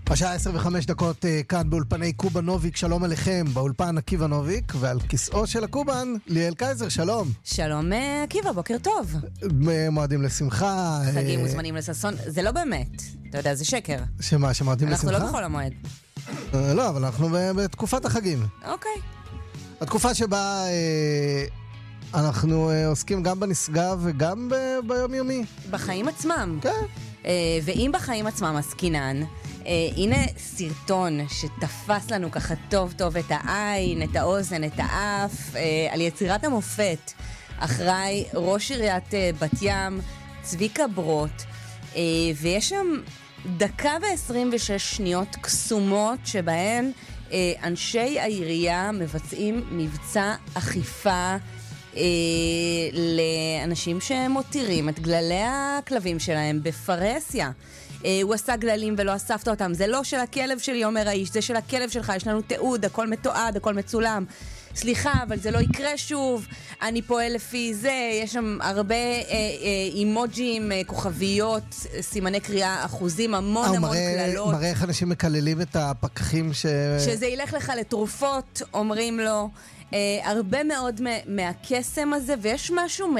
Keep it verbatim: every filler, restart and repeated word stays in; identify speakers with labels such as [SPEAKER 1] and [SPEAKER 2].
[SPEAKER 1] השעה עשר וחמש דקות כאן באולפני קובה נוביק, שלום עליכם, באולפן עקיבא נוביק, ועל כיסאו של הקובן, ליאל קייזר, שלום.
[SPEAKER 2] שלום עקיבא, בוקר טוב.
[SPEAKER 1] מועדים לשמחה.
[SPEAKER 2] חגים מוזמנים לששון, זה לא באמת, אתה יודע, זה שקר.
[SPEAKER 1] שמה, שמועדים לשמחה?
[SPEAKER 2] אנחנו לא בכל המועד.
[SPEAKER 1] לא, אבל אנחנו בתקופת החגים.
[SPEAKER 2] אוקיי.
[SPEAKER 1] התקופה שבה אנחנו עוסקים גם בנשגב וגם ביום יומי.
[SPEAKER 2] בחיים עצמם.
[SPEAKER 1] כן.
[SPEAKER 2] ואם בחיים עצמם עסקינן, הנה סרטון שתפס לנו ככה טוב טוב את העין, את האוזן, את האף, על יצירת המופת. אחראי ראש עיריית בת ים, צביקה ברוט, ויש שם דקה ועשרים ושש שניות קסומות שבהן אנשי העירייה מבצעים מבצע אכיפה לאנשים שמותירים את גללי הכלבים שלהם בפרהסיה. הוא עשה גללים ולא אספת אותם, זה לא של הכלב שלי, אומר האיש, זה של הכלב שלך, יש לנו תיעוד, הכל מתועד, הכל מצולם. סליחה, אבל זה לא יקרה שוב, אני פועל לפי זה, יש שם הרבה אה, אה, אימוג'ים, אה, כוכביות, סימני קריאה, אחוזים, המון המון
[SPEAKER 1] מראה,
[SPEAKER 2] כללות.
[SPEAKER 1] מראה איך אנשים מקללים את הפקחים ש...
[SPEAKER 2] שזה ילך לך לתרופות, אומרים לו, אה, הרבה מאוד מהקסם הזה, ויש משהו